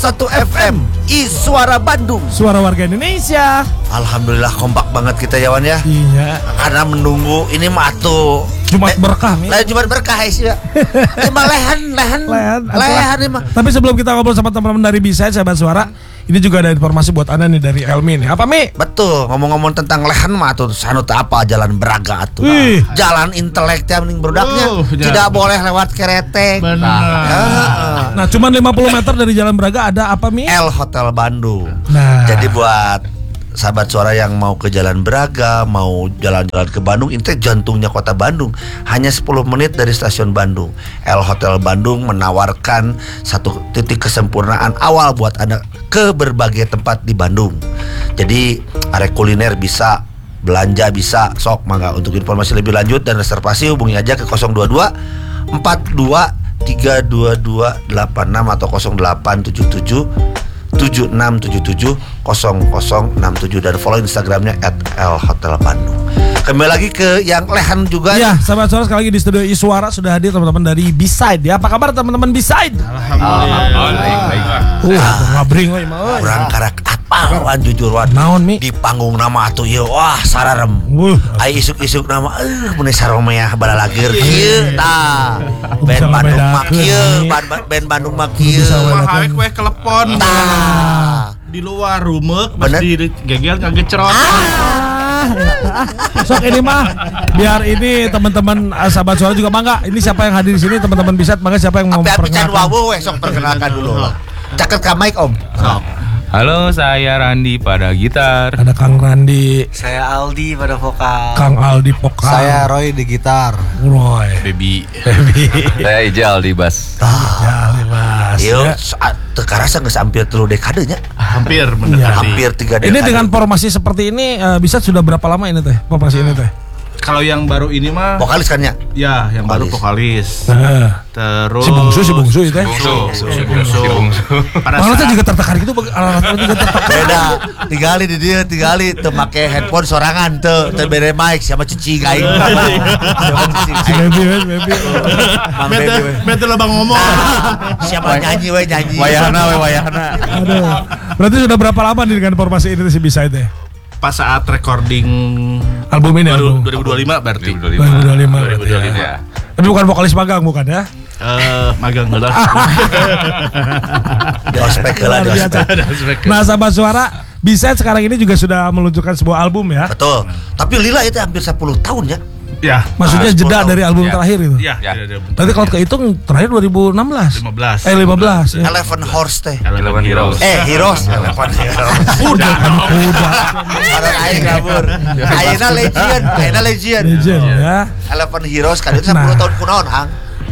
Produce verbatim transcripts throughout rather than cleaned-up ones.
satu F M I Suara Bandung, suara warga Indonesia. Alhamdulillah kompak banget kita ya Wan ya. Iya. Karena menunggu ini mah tuh Jumat berkah nih. Lah Jumat berkah sih ya. Emang lehan lehan Lehan, lehan emang. Tapi sebelum kita ngobrol sama teman-teman dari B-Side sahabat suara, ini juga ada informasi buat Anda nih dari Elmi nih. Apa Mi? Betul, ngomong-ngomong tentang lehan mah tuh sanut apa jalan Braga atuh. Wih. Jalan inteleknya mending brodaknya. Uh, Tidak boleh lewat kereteng. Benar. Nah, Nah, cuman lima puluh meter dari Jalan Braga ada apa Mi? L Hotel Bandung. Nah. Jadi buat sahabat suara yang mau ke Jalan Braga, mau jalan-jalan ke Bandung, ini jantungnya kota Bandung, hanya sepuluh menit dari stasiun Bandung. L Hotel Bandung menawarkan satu titik kesempurnaan awal buat Anda ke berbagai tempat di Bandung. Jadi area kuliner bisa, belanja bisa, sok mangga. Untuk informasi lebih lanjut dan reservasi hubungi aja ke nol dua dua empat dua tiga dua dua delapan enam atau nol delapan tujuh tujuh tujuh enam tujuh tujuh nol nol enam tujuh dan follow Instagramnya et l hotel bandung. Kembali lagi ke yang lehan juga. Ya, sahabat suara sekali lagi di studio Iswara sudah hadir teman-teman dari B-Side ya. Apa kabar teman-teman B-Side? Alhamdulillah. Baik, baik. Uh, ngabring we mah. Kurang karak apa wan jujur wan. Naon Mi? Di panggung nama atuh ieu wah sararem. Wuh. Ai isuk-isuk nama eh mun saromea bala lager kieu tah. Band Bandung mah kieu, band Bandung mah kieu. Mah kue kelepon. Tah. Di luar rumek pas Bener. di gegel ngagecrot. Sok ini mah biar ini teman-teman uh, sahabat suara juga mangga. Ini siapa yang hadir di sini teman-teman B-Side, mangga siapa yang mau Api-api can memperkenalkan? wawu weh sok perkenalkan dulu. Caket ka mic Om. Sok. Halo, saya Randi pada gitar. Ada Kang Randi, Saya Aldi pada vokal. Kang Aldi vokal. Saya Roy di gitar. Roy. Baby. Baby. Saya Ijal di bass. Jali Mas. Ieu Ya. teu karasa geus hampir telu dekade nya. Hampir Iya. mendekati. Hampir tiga dekade. Ini dengan formasi seperti ini uh, bisa sudah berapa lama ini teh? Formasi ini teh? Kalau yang baru ini mah vokalis kan ya? ya yang baru vokalis. Nah, Terus si bungsu si bungsu itu teh. Bungsu. Si bungsu. Pada Malah saat- teh juga tertekan gitu alat-alat juga tertekan. Beda, tinggali di dia, tinggali teu make headphone sorangan teu, teu bere mic sama cicing aing. Si baby, baby, baby. Mang baby we. Betul lah bang ngomong. Siapa nyanyi we nyanyi. Wayahna we wayahna. Aduh. Berarti sudah berapa lama nih dengan formasi ini si B-Side teh? Pas saat recording Album ini baru album. dua ribu dua puluh lima berarti. dua ribu dua puluh lima. dua ribu dua puluh lima. Ya. Tapi bukan vokalis magang bukan ya? Eh, magang gelas. Di ospek heula di ospek. Nah, sahabat suara, B-Side sekarang ini juga sudah meluncurkan sebuah album ya. Betul. Tapi Lila itu hampir sepuluh tahun ya. Ya. Maksudnya ah, jeda sepuluh dari tahun. album Ya. terakhir itu. Iya. Ya. Ya. Berarti kalau kehitung terakhir dua ribu enam belas. lima belas. Eh lima belas ya. Eleven Horse teh. Eleven Heroes. Eh Heroes. Eleven Heroes. Udah dong. Udah. Orang aing kabur. Ayeuna Legion, ayeuna Legion. Legend ya. Eleven Heroes kan itu sepuluh Nah. tahun kunaon Hang.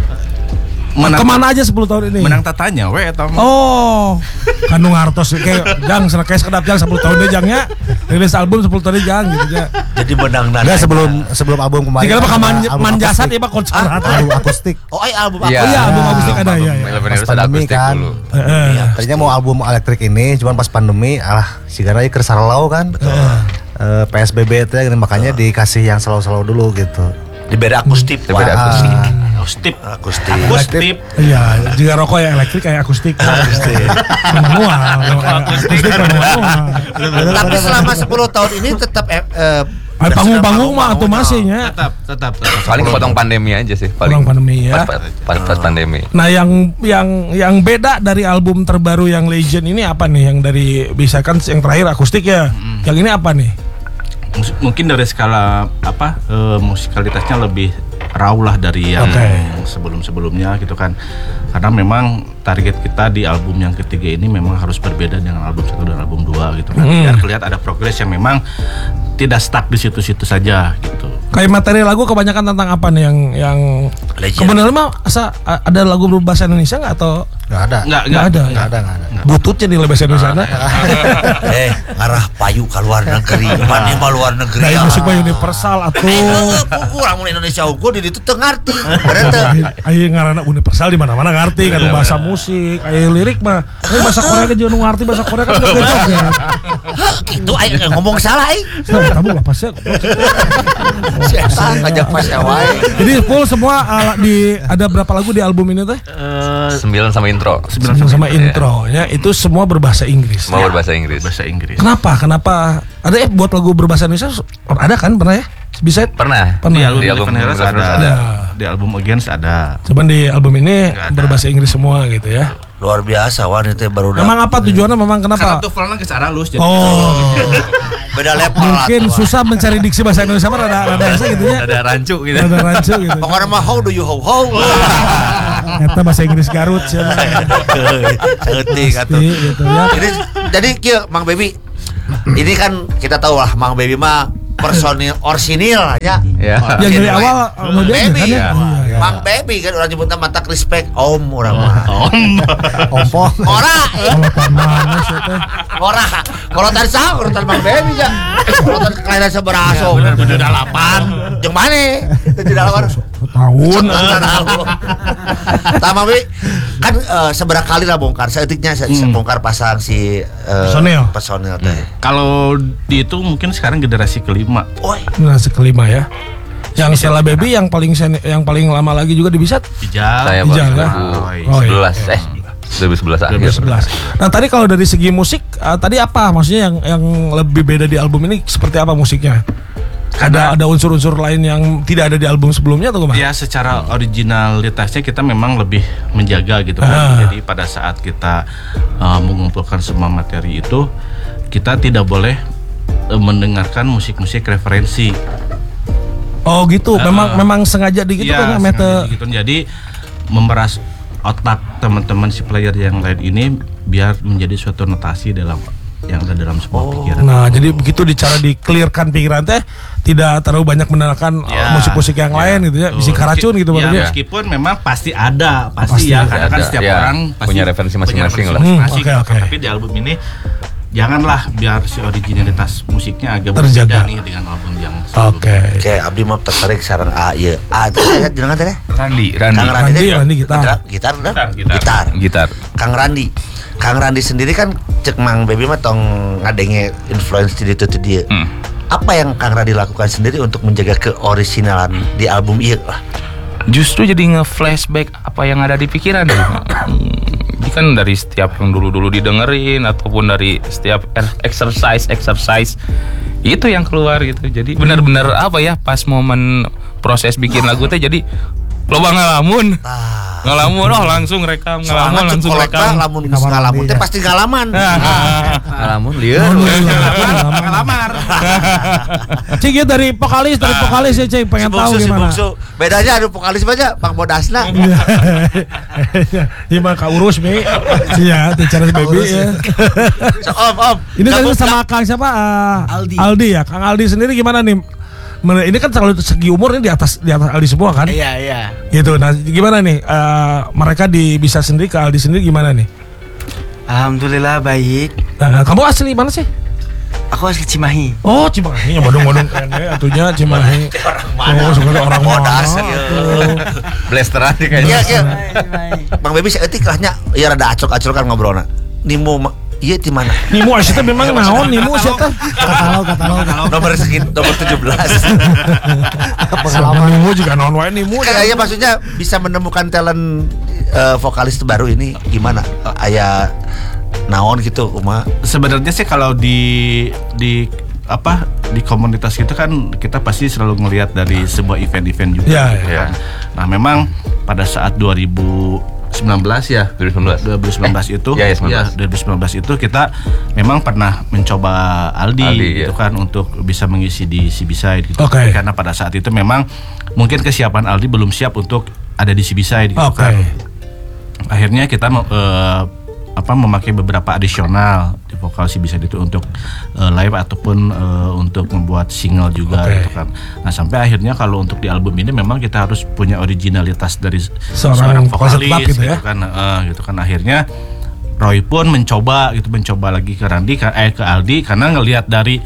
Menang, Kemana aja sepuluh tahun ini? menang tatanya we eta mah. Oh, kandung hartos kayak jang kayak sekedap jang sepuluh tahun deh jangnya. Rilis album sepuluh tahun deh jang gitu ya. Jadi menang dan. Enggak sebelum sebelum album kemarin. Tinggal mah man, album man jasad akustik. ya Pak konser. Album akustik. Oh, ai album Iya. aku. Oh iya, album akustik ada ya. ya. Eleven Pas Heroes ada pandemi akustik kan. dulu. Heeh. Tadinya mau album elektrik ini, cuman pas pandemi, alah si gara keur sarlau kan. Eh, P S B B itu makanya dikasih yang slow-slow dulu gitu. Diberi akustik. Diberi Wah. akustik. Akustik. Akustik. Akustik. Iya, jika rokok yang elektrik kayak akustik. Akustik. Manual. Akustik manual. Tapi selama sepuluh tahun ini tetap eh, eh, Ay, panggung-panggung mah atau masih nya. Tetap, tetap, tetap. Paling kepotong pandemi aja sih. Paling Kurang pandemi ya. Pas, pas, pas pandemi. Nah, yang yang yang beda dari album terbaru yang Legend ini apa nih? Yang dari bisa kan yang terakhir akustik ya. Yang ini apa nih? Mus- Mungkin dari skala apa eh, musikalitasnya lebih raw lah dari yang Oke. sebelum-sebelumnya gitu kan. Karena memang target kita di album yang ketiga ini memang harus berbeda dengan album satu dan album dua gitu kan. Hmm. Biar kelihatan ada progres yang memang tidak stuck di situ-situ saja gitu. Kayak materi lagu kebanyakan tentang apa nih yang yang Legend. kebenaran mah asa a- ada lagu berbahasa Indonesia nggak atau Enggak ada. Enggak, nggak ada? Enggak ada, enggak ada. Bututnya di bahasa Indonesia. Nah, eh ngarah payu ke luar negeri. Mana mah luar negeri. nah ya. musik mah universal atau Eh, kurang mun Indonesia hukum di ditu teu ngarti. Bener teu? ayo ngaranna universal di mana-mana ngerti kan bahasa musik, ayo lirik mah. Ini bahasa Korea kan juga ngerti bahasa Korea kan juga joget. Itu aing ngomong salah aing. Nah, kamu lah pasti. Si eta ngajak pas ya wae. Jadi full semua uh, di ada berapa lagu di album ini teh? Eh, Sembilan sama intro. sembilan Sama, sama sama intro ya. itu semua berbahasa Inggris. Mau berbahasa Inggris. Bahasa Inggris. Kenapa? Kenapa? Ada eh buat lagu berbahasa Indonesia? Ada kan pernah ya? Bisa? Pernah. Pernah. Di album, Di album Eleven Heroes Eleven ada. Heroes ada. Di album Against ada. Cuman di album ini Nggak ada. berbahasa Inggris semua gitu ya. Luar biasa wanita baru dah. Memang apa tujuannya? Memang Karena kenapa? tuh Falana ke arah halus jadi. Oh, Beda level lah. mungkin tuh, susah mencari diksi bahasa Indonesia mah rada rada biasa gitu ya. Ada rancu gitu. Rada rancu gitu. Pokoknya mah how do you how how. Eta bahasa Inggris Garut siapa? Seetik atuh. Pasti gitu ya. Jadi jadi kieu Mang Baby. Ini kan kita tahu lah Mang Baby mah personil orsinil ya. Ya. Yang dari Gitu, awal Mang mau dia Baby kan ya. ya. Iya, iya. Mang Baby kan orang nyebutnya mata respect om orang mah. Om. Ompo. Ora, Kalau mana sih teh? ora. Kalau tadi sah, kalau tadi Mang Baby ya. Kalau tadi kelahiran seberaso. Bener-bener dalapan. Jeung mana? Teu dalapan. Tahun. Tama Baby kan eh, seberapa kali lah bongkar seetiknya se- se- bongkar pasang si eh, Personil. personil teh. Kalau di itu mungkin sekarang generasi kelima. Oi, Generasi kelima ya. Yang Stella Baby yang paling sen- yang paling lama lagi juga di Bisat Ijal. Saya Ijal, baru ya? Oh, iya. dua ribu sebelas eh dua ribu sebelas akhir. dua ribu sebelas. Nah tadi kalau dari segi musik eh, tadi apa maksudnya yang yang lebih beda di album ini seperti apa musiknya? Ada ada unsur-unsur lain yang tidak ada di album sebelumnya atau gimana? Ya secara originalitasnya kita memang lebih menjaga gitu kan. Ah. Jadi pada saat kita uh, mengumpulkan semua materi itu, kita tidak boleh uh, mendengarkan musik-musik referensi. Oh gitu. Memang Ah. memang sengaja di gitu kan Iya, mete. sengaja gitu. Jadi memeras otak teman-teman si player yang lain ini biar menjadi suatu notasi dalam yang ada dalam sebuah pikiran. Nah, jadi begitu dicara di-clearkan pikiran teh tidak terlalu banyak mendengarkan uh, Ya, musik-musik yang ya, lain gitu ya. betul. Bisa karacun gitu ya, maksudnya. meskipun memang pasti ada, pasti, Pasti ya, karena kan ada, setiap ya. orang pasti Punya referensi punya masing-masing referensi lah. masing-masing Hmm, gitu. oke, oke. Tapi di album ini janganlah biar si originalitas musiknya agak Terjaga. berbeda nih dengan album yang sebelumnya. Oke. Oke, abdi mah tertarik sareng A ieu. A teh aya jenengan teh? Randi, Kang Randi. Randi, Randi, teh, Randi gitar. Gitar, gitar, dah? Gitar, gitar. gitar. Gitar. Kang Randi. Kang Randi sendiri kan cek Mang Baby mah tong ngadenge influence di ditu teh dia. Hmm. Apa yang Kang Randi lakukan sendiri untuk menjaga keorisinalan di album ieu lah? Justru jadi nge-flashback apa yang ada di pikiran. Hmm, ini kan dari setiap yang dulu-dulu didengerin ataupun dari setiap er- exercise exercise itu yang keluar gitu. Jadi benar-benar apa ya pas momen proses bikin lagu teh jadi loba ngalamun. Ah. Ngalamun oh langsung rekam, ngalamun Soalnya langsung cekolot rekam. mah lamun geus ngalamun teh pasti ngalaman. Ngalamun lieur. Lamar. Cik ya dari vokalis, dari vokalis ya Cik pengen Si tahu bungsu, si gimana. bungsu. Bedanya ada vokalis aja Bang Bodasna. Iya mah Kak Urus Mi. Iya, cara si Baby ya. So, om, om. Ini tadi Gabung- sama Kang siapa? Ah, Aldi. Aldi ya. Kang Aldi sendiri gimana nih? Men- Ini kan kalau segi umur ini di atas di atas Aldi semua kan? Iya, iya. Gitu. Nah, gimana nih? eh, mereka di bisa sendiri ke Aldi sendiri gimana nih? Alhamdulillah baik. Nah, kamu asli mana sih? Aku asli Cimahi. Oh, Cimahi ya bodong-bodong keren ya atunya Cimahi. Oh, sebenarnya orang Bodas. mana? ieu. Blasteran sih Iya, kayaknya. iya. Bang Baby saeutik lah nya. Ieu rada acok-acok kan ngobrolna. Nimo ma- ieu di mana? Nimu asli memang naon Nimu sih teh? Katalog, katalog. Nomor segit nomor tujuh belas. Pengalaman Nimu juga naon wae Nimu. Kan aya maksudnya bisa menemukan talent eh, vokalis baru ini gimana? Aya naon gitu Uma? Sebenarnya sih kalau di di apa di komunitas kita kan kita pasti selalu ngelihat dari sebuah event-event juga. Ya, gitu ya. kan. Nah memang pada saat dua ribu sembilan belas ya dua ribu sembilan belas. dua ribu sembilan belas itu ya, ya, sembilan belas. dua ribu sembilan belas itu kita memang pernah mencoba Aldi, Aldi, gitu ya. kan untuk bisa mengisi di C-B-side gitu. Oke. Tapi karena pada saat itu memang mungkin kesiapan Aldi belum siap untuk ada di C-B-side gitu Oke. kan. Akhirnya kita eh, apa memakai beberapa adisional di vokal C-B-side itu untuk eh, live ataupun eh, untuk membuat single juga Oke. gitu kan. Nah, sampai akhirnya kalau untuk di album ini memang kita harus punya originalitas dari Seorang seorang, vokalis vokalis tetap gitu gitu, ya. kan. Eh, gitu kan akhirnya Roy pun mencoba gitu mencoba lagi ke Randi ka- eh ke Aldi karena ngelihat dari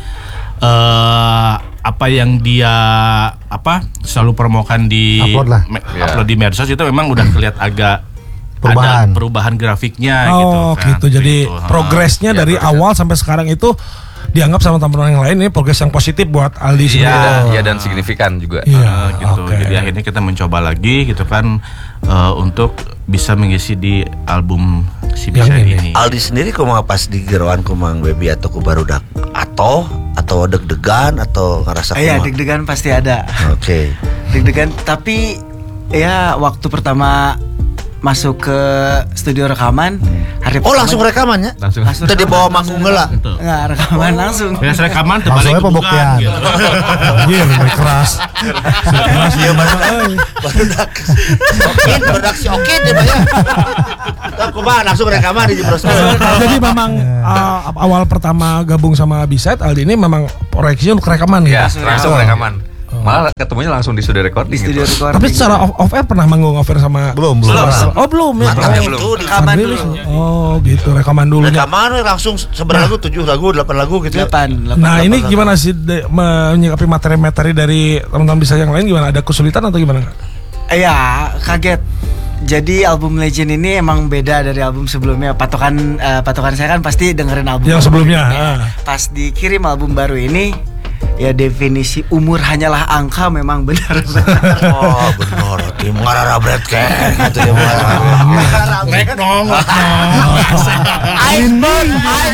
eh apa yang dia apa selalu promokan di Upload lah. me- Ya. upload di medsos itu memang udah kelihatan agak Perubahan. ada perubahan grafiknya Oh gitu kan. gitu. Jadi Gitu. progresnya Ya, dari progresnya. awal sampai sekarang itu dianggap sama teman-teman yang lain ini progres yang positif buat Aldi sendiri. Iya. Iya dan signifikan juga. Iya, Eh, gitu. oke. Jadi akhirnya kita mencoba lagi gitu kan eh, untuk bisa mengisi di album si Yang bisa ini. ini. Aldi sendiri kumaha pas di geroan kumang baby atau ku barudak atau atau deg-degan atau ngerasa Iya, kumaha? deg-degan pasti ada. Oke. Deg-degan, tapi ya waktu pertama masuk ke studio rekaman, hari Oh pertama- langsung rekamannya? Langsung. Langsung Tadi rekaman, bawa langsung manggung heula. Betul. Enggak, rekaman langsung. Beres rekaman Langsungnya terbalik ke pembuktian. bukan, gitu. Anjir, lebih keras. Keras dia banget. Barudak. Oke, barudak si oke deh Pak ya. Tak kumaha langsung rekaman di jebros. Jadi memang uh, awal pertama gabung sama B-Side, Aldi ini memang proyeksi untuk rekaman Ya, gitu. langsung rekaman. Malah ketemunya langsung di studio recording Studio gitu. recording. Tapi secara off, off air pernah manggung off air sama Belum, belum. sama- Oh belum ya. Mantapnya Oh, belum. Rekaman rilis. dulu. Oh gitu rekaman dulu. Rekaman langsung seberapa lagu? tujuh lagu, delapan lagu gitu ya. delapan, Nah delapan. ini gimana sih de- menyikapi materi-materi dari teman-teman bisa yang lain gimana? Ada kesulitan atau gimana? Iya, kaget. Jadi album Legend ini emang beda dari album sebelumnya. Patokan eh, patokan saya kan pasti dengerin album Yang sebelumnya, ini. ah. Pas dikirim album baru ini, ya definisi umur hanyalah angka memang benar. Oh benar, tim ngarara bread kayak gitu ya. Rek dong, rek Iceberg,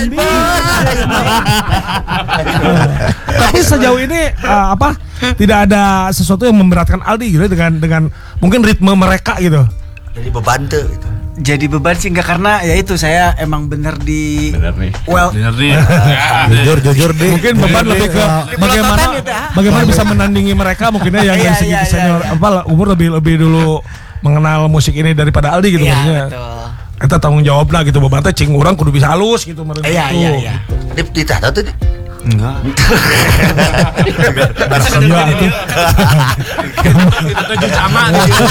Tapi sejauh ini uh, apa? Tidak ada sesuatu yang memberatkan Aldi gitu dengan dengan mungkin ritme mereka gitu. Jadi beban tuh gitu. Jadi beban sih enggak, karena ya itu saya emang bener di Bener nih. well Bener nih. Jujur, jujur deh. Mungkin beban lebih ke bagaimana gitu ya. bagaimana bisa menandingi mereka mungkinnya yang Iya, dari segi iya, iya, senior iya. apa umur lebih lebih dulu mengenal musik ini daripada Aldi gitu Iya, maksudnya. betul. Kita tanggung jawab lah gitu beban teh cing urang kudu bisa halus gitu meureun Iya, gitu. iya, iya. Di ditata tuh di. Enggak. Iya tuh. Tujuh sama.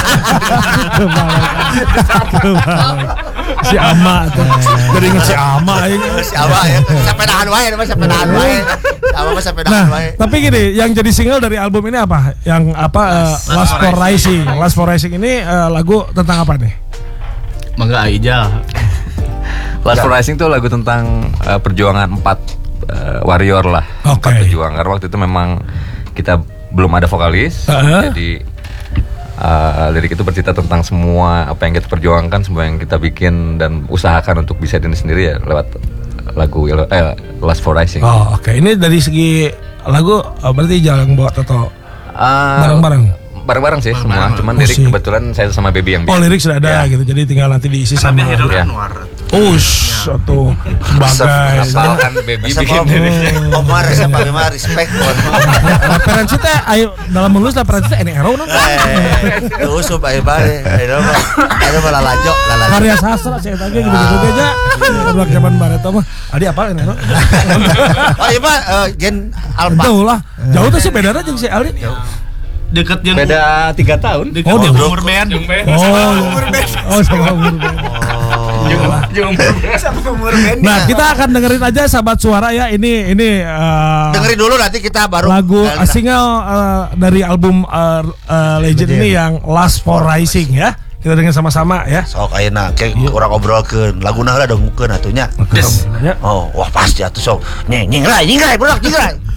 Si Ama tuh. Jadi inget si Ama ini. Si Abah ya, sepedahan wae, nama sepedahan wae. Si Abah mah sepedahan Nah, wae. tapi gini, yang jadi single dari album ini apa? Yang apa? eh, Last for Rising. Last for Rising ini eh, lagu tentang apa nih? Mangga Aijal. Last for Rising tuh lagu tentang uh, perjuangan empat uh, warrior lah. Oke. Empat pejuang. Karena waktu itu memang kita belum ada vokalis. Uh-huh. Jadi uh, lirik itu bercerita tentang semua apa yang kita perjuangkan, semua yang kita bikin dan usahakan untuk bisa diri sendiri ya lewat lagu eh, Last for Rising. Oh, oke. Ini dari segi lagu eh, berarti jalan buat atau Uh, bareng-bareng. Bareng-bareng sih semua. Cuman Musik. lirik kebetulan saya sama Baby yang Oh, bikin. lirik sudah ada Ya. gitu. Jadi tinggal nanti diisi sama Heru Ya. Anwar. Ush, atau sebagai Asalkan Baby Resep bikin Om, liriknya. Omar resep Abi mah respect kon. referensi teh ayo dalam menulis referensi teh N R O non. Eh, usup ayo bare. Ayo mah. Ayo mah lalajo, lalajo. Karya sastra saya tanya gitu-gitu aja. Budak zaman barat mah. Adi apa N R O? Oh iya Pak, eh, Gen Alpha. Tahu lah. Jauh tuh sih bedanya jeung si Aldi. Deket yang Beda tiga tahun. Deket Oh, yang dia- umur band. Oh, oh sama umur band. Nah, kita akan dengerin aja sahabat suara ya. Ini ini eh, Dengerin dulu nanti kita baru lagu Nah, uh, single uh, dari album uh, uh, Legend ini yang Last for Rising ya. Kita dengerin sama-sama ya. sok ayeuna kayak urang obrolkeun laguna heula dongkeun atunya. Yes. Ya. Oh, wah pasti atuh sok. Nyeng nyeng rai, nyeng rai, budak nyeng rai.